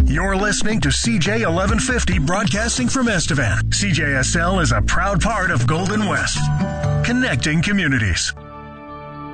You're listening to CJ 1150 broadcasting from Estevan. CJSL is a proud part of Golden West, connecting communities.